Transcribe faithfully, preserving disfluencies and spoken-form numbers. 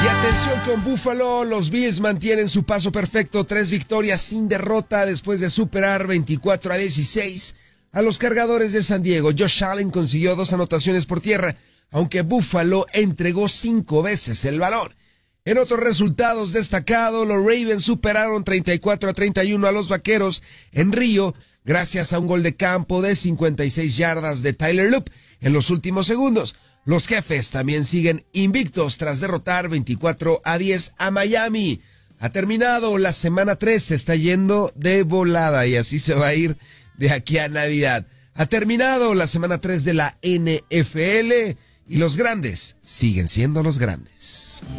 Atención con Buffalo, los Bills mantienen su paso perfecto, tres victorias sin derrota después de superar veinticuatro a dieciséis a los Cargadores de San Diego. Josh Allen consiguió dos anotaciones por tierra, aunque Buffalo entregó cinco veces el balón. En otros resultados destacados, los Ravens superaron treinta y cuatro a treinta y uno a los Vaqueros en Río, gracias a un gol de campo de cincuenta y seis yardas de Tyler Loop en los últimos segundos. Los Jefes también siguen invictos tras derrotar veinticuatro a diez a Miami. Ha terminado la semana tres, se está yendo de volada y así se va a ir de aquí a Navidad. Ha terminado la semana tres de la N F L y los grandes siguen siendo los grandes.